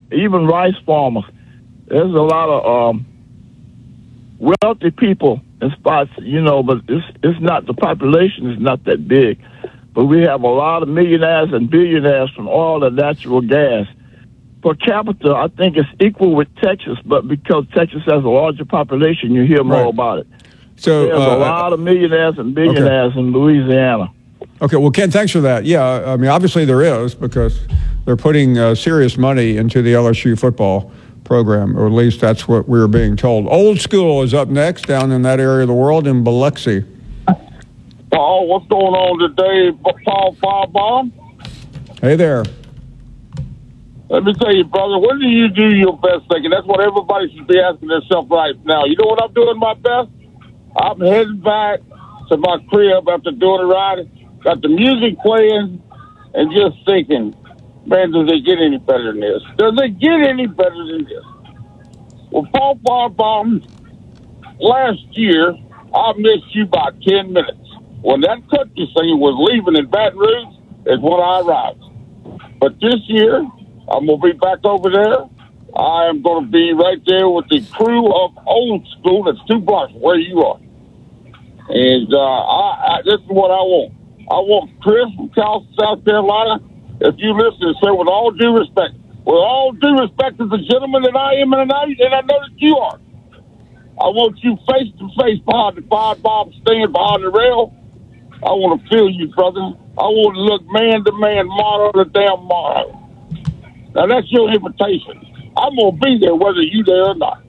even rice farmers. There's a lot of wealthy people in spots, but it's not, the population is not that big. But we have a lot of millionaires and billionaires from oil and natural gas. Per capita, I think it's equal with Texas, but because Texas has a larger population, you hear more about it. So there's a lot of millionaires and billionaires in Louisiana. Okay, well, Ken, thanks for that. Yeah, I mean, obviously there is, because they're putting serious money into the LSU football program, or at least that's what we're being told. Old School is up next down in that area of the world in Biloxi. Oh, what's going on today, Paul Firebomb? Hey there. Let me tell you, brother, when do you do your best thinking? That's what everybody should be asking themselves right now. You know what I'm doing my best? I'm heading back to my crib after doing a ride, got the music playing, and just thinking, man, does it get any better than this? Does it get any better than this? Well, Paul Firebomb, last year, I missed you by 10 minutes. When that country singer was leaving in Baton Rouge is when I arrived. But this year, I'm going to be back over there. I am going to be right there with the crew of Old School that's 2 blocks where you are. And this is what I want. I want Chris from South Carolina, if you listen, sir, with all due respect as a gentleman that I am, and I know that you are. I want you face to face behind the Firebomb stand behind the rail. I want to feel you, brother. I want to look man to man, motto to damn motto. Now, that's your invitation. I'm going to be there whether you there or not.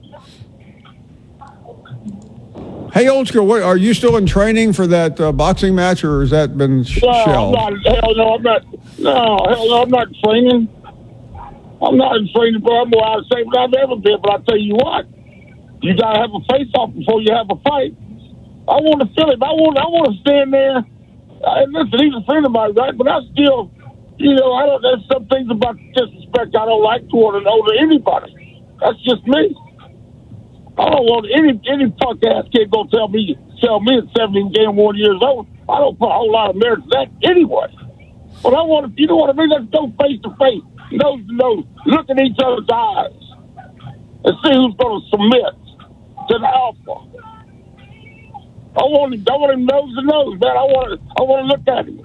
Hey, Old School, are you still in training for that boxing match, or has that been shelved? I'm not training. I'm not in training, bro. I'm more out of shape than I've ever been, but I tell you what, you got to have a face-off before you have a fight. I want to feel it. I want to stand there. Listen, he's a friend of mine, right? But I still, there's some things about disrespect I don't like toward anybody. That's just me. I don't want any punk ass kid gonna tell me at 17 damn 1 years old. I don't put a whole lot of merit to that anyway. But I want to, you know what I mean? Let's go face to face, nose to nose, look at each other's eyes, and see who's gonna submit to the alpha. I want him nose to nose, man. I want to look at him.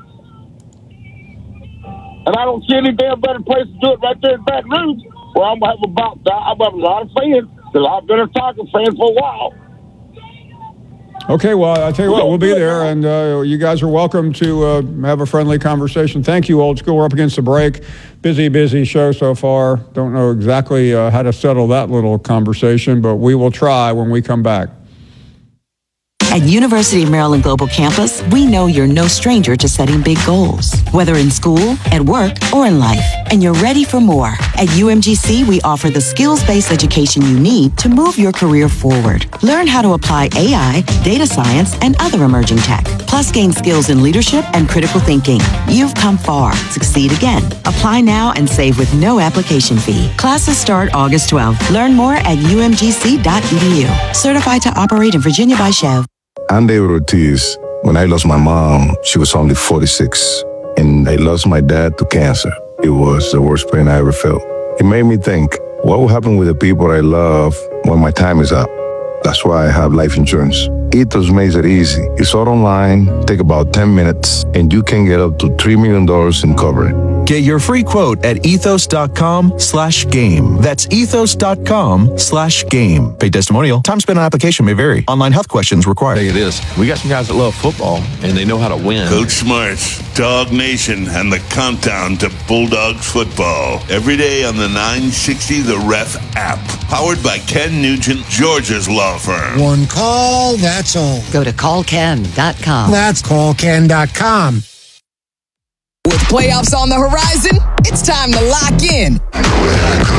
And I don't see any damn better place to do it right there in Baton Rouge, where I'm going to have a lot of fans, because I've been a Tigers fan for a while. Okay, well, I'll tell you what, we'll be there, and you guys are welcome to have a friendly conversation. Thank you, Old School. We're up against the break. Busy show so far. Don't know exactly how to settle that little conversation, but we will try when we come back. At University of Maryland Global Campus, we know you're no stranger to setting big goals, whether in school, at work, or in life, and you're ready for more. At UMGC, we offer the skills-based education you need to move your career forward. Learn how to apply AI, data science, and other emerging tech, plus gain skills in leadership and critical thinking. You've come far. Succeed again. Apply now and save with no application fee. Classes start August 12th. Learn more at umgc.edu. Certified to operate in Virginia by Chev. I'm David Ortiz. When I lost my mom, she was only 46. And I lost my dad to cancer. It was the worst pain I ever felt. It made me think, what will happen with the people I love when my time is up? That's why I have life insurance. Ethos makes it easy. It's all online, take about 10 minutes, and you can get up to $3 million in coverage. Get your free quote at ethos.com/game. That's ethos.com/game. Paid testimonial. Time spent on application may vary. Online health questions required. Hey, it is. We got some guys that love football, and they know how to win. Coach Smarts, Dog Nation, and the countdown to Bulldogs football. Every day on the 960 The Ref app. Powered by Ken Nugent, Georgia's law firm. One call, that's all. Go to callken.com. That's callken.com. With playoffs on the horizon, it's time to lock in.